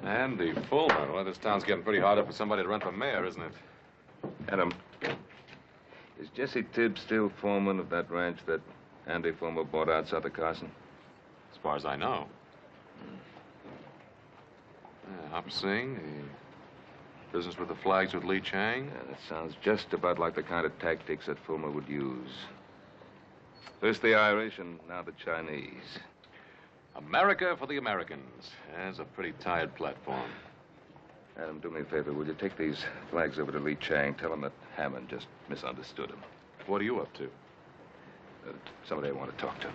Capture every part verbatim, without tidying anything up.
Andy Fulmer. Well, this town's getting pretty hard up for somebody to run for mayor, isn't it? Adam, is Jesse Tibbs still foreman of that ranch that Andy Fulmer bought out south of Carson? As far as I know. Yeah, Hop Sing, the business with the flags with Lee Chang. Yeah, that sounds just about like the kind of tactics that Fulmer would use. First the Irish and now the Chinese. America for the Americans. That's a pretty tired platform. Adam, do me a favor. Will you take these flags over to Lee Chang? Tell him that Hammond just misunderstood him. What are you up to? Uh, somebody I want to talk to.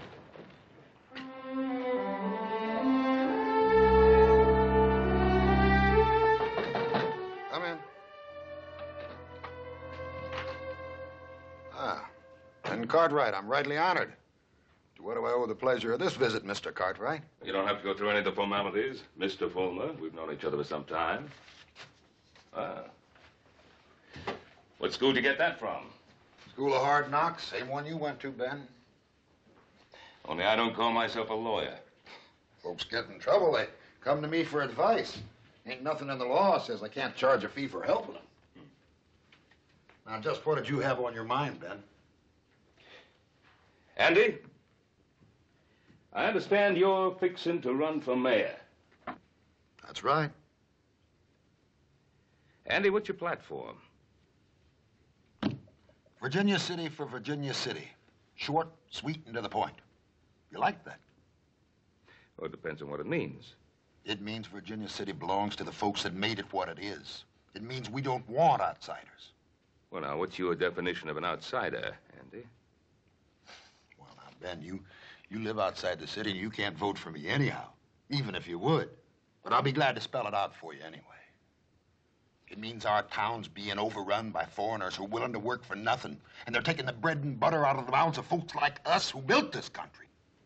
Come in. Ah, Ben Cartwright, I'm rightly honored. To what do I owe the pleasure of this visit, Mister Cartwright? You don't have to go through any of the formalities, Mister Fulmer. We've known each other for some time. Ah. What school did you get that from? School of Hard Knocks, same one you went to, Ben. Only I don't call myself a lawyer. Folks get in trouble, they come to me for advice. Ain't nothing in the law says I can't charge a fee for helping them. Now, just what did you have on your mind, Ben? Andy, I understand you're fixing to run for mayor. That's right. Andy, what's your platform? Virginia City for Virginia City. Short, sweet, and to the point. You like that? Well, it depends on what it means. It means Virginia City belongs to the folks that made it what it is. It means we don't want outsiders. Well, now, what's your definition of an outsider, Andy? Well, now, Ben, you, you live outside the city and you can't vote for me anyhow, even if you would. But I'll be glad to spell it out for you anyway. It means our town's being overrun by foreigners who are willing to work for nothing, and they're taking the bread and butter out of the mouths of folks like us who built this country.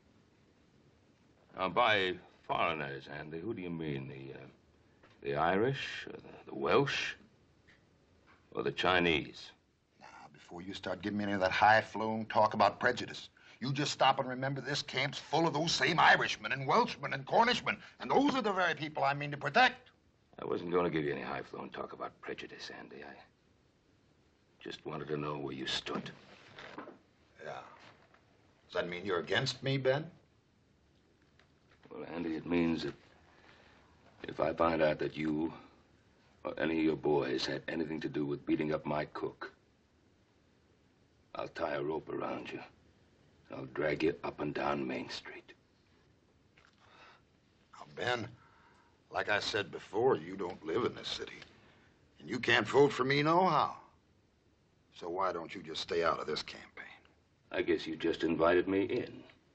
Now, by foreigners, Andy, who do you mean? The, uh, the Irish, or the, the Welsh, or the Chinese? Now, before you start giving me any of that high-flown talk about prejudice, you just stop and remember this camp's full of those same Irishmen and Welshmen and Cornishmen, and those are the very people I mean to protect. I wasn't going to give you any high-flown talk about prejudice, Andy. I just wanted to know where you stood. Yeah. Does that mean you're against me, Ben? Well, Andy, it means that if I find out that you or any of your boys had anything to do with beating up my cook, I'll tie a rope around you. I'll drag you up and down Main Street. Now, Ben, like I said before, you don't live in this city. And you can't vote for me nohow. So why don't you just stay out of this campaign? I guess you just invited me in.